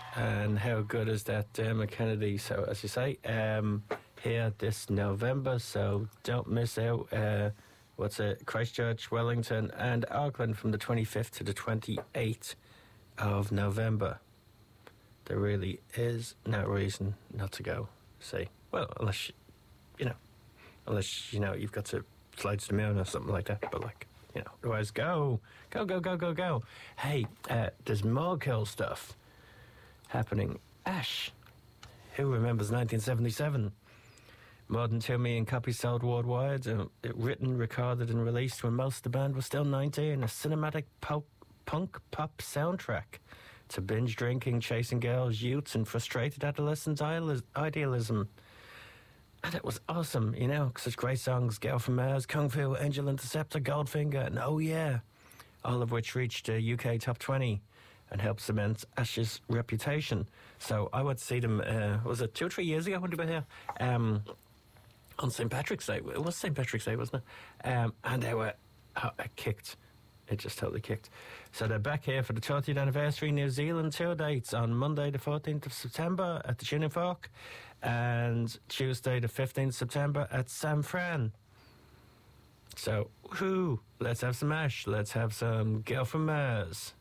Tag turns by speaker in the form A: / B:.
A: And how good is that Dermot Kennedy? So, as you say, here this November, so don't miss out. Christchurch, Wellington and Auckland from the 25th to the 28th of November. There really is no reason not to go. See, well, unless you've got to fly to the moon or something like that. But otherwise, go. Hey, there's more cool stuff happening. Ash, who remembers 1977? More than 2 million copies sold worldwide, written, recorded and released when most of the band was still 19. A cinematic punk pop soundtrack to binge drinking, chasing girls, youths and frustrated adolescents' idealism. And it was awesome, such great songs. Girl from Mars, Kung Fu, Angel Interceptor, Goldfinger and Oh Yeah, all of which reached a UK top 20 and helped cement Ash's reputation. So I went to see them, was it 2 or 3 years ago when they were here? On St. Patrick's Day. It was St. Patrick's Day, wasn't it? And they were kicked. It just totally kicked. So they're back here for the 30th anniversary New Zealand tour dates on Monday the 14th of September at the Tuning Fork and Tuesday the 15th September at San Fran. So, let's have some Ash. Let's have some Girl from Mars.